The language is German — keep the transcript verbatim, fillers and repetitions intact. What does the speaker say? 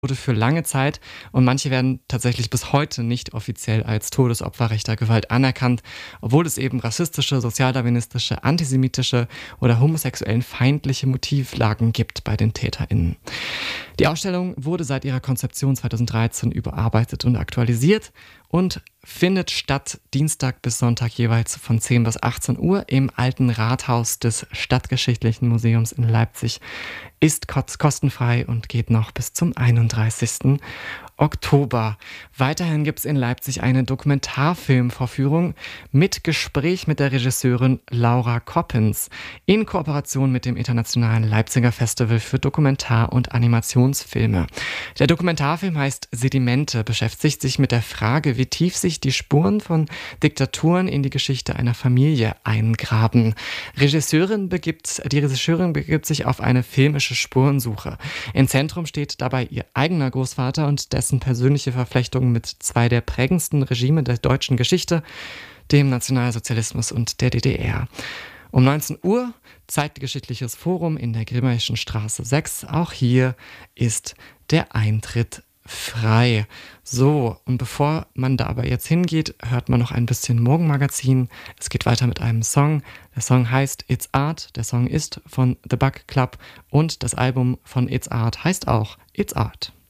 wurde für lange Zeit und manche werden tatsächlich bis heute nicht offiziell als Todesopfer rechter Gewalt anerkannt, obwohl es eben rassistische, sozialdarwinistische, antisemitische oder homosexuellen feindliche Motivlagen gibt bei den TäterInnen. Die Ausstellung wurde seit ihrer Konzeption zweitausenddreizehn überarbeitet und aktualisiert und findet statt Dienstag bis Sonntag jeweils von zehn bis achtzehn Uhr im Alten Rathaus des Stadtgeschichtlichen Museums in Leipzig, ist kostenfrei und geht noch bis zum einunddreißigsten Oktober. Weiterhin gibt es in Leipzig eine Dokumentarfilmvorführung mit Gespräch mit der Regisseurin Laura Coppens in Kooperation mit dem Internationalen Leipziger Festival für Dokumentar- und Animationsfilme. Der Dokumentarfilm heißt Sedimente, beschäftigt sich mit der Frage, wie tief sich die Spuren von Diktaturen in die Geschichte einer Familie eingraben. Regisseurin begibt, die Regisseurin begibt sich auf eine filmische Spurensuche. Im Zentrum steht dabei ihr eigener Großvater und dessen persönliche Verflechtungen mit zwei der prägendsten Regime der deutschen Geschichte, dem Nationalsozialismus und der D D R. Um neunzehn Uhr zeigt Geschichtliches Forum in der Grimmaischen Straße sechs. Auch hier ist der Eintritt frei. So, und bevor man da aber jetzt hingeht, hört man noch ein bisschen Morgenmagazin. Es geht weiter mit einem Song. Der Song heißt It's Art. Der Song ist von The Bug Club und das Album von It's Art heißt auch It's Art.